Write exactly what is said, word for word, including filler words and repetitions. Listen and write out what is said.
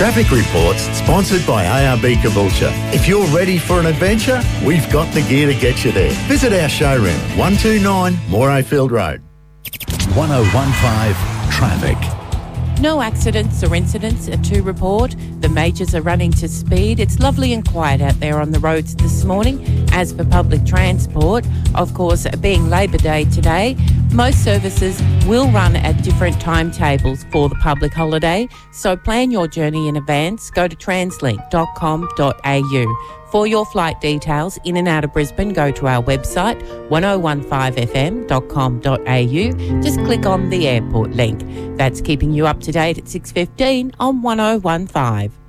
Traffic Reports, sponsored by A R B Caboolture. If you're ready for an adventure, we've got the gear to get you there. Visit our showroom, one two nine Morayfield Road. one oh one point five Traffic. No accidents or incidents to report. The majors are running to speed. It's lovely and quiet out there on the roads this morning. As for public transport, of course, being Labor Day today, most services will run at different timetables for the public holiday. So plan your journey in advance. Go to translink dot com dot a u. For your flight details in and out of Brisbane, go to our website, one oh one five f m dot com dot a u. Just click on the airport link. That's keeping you up to date at six fifteen on one oh one five.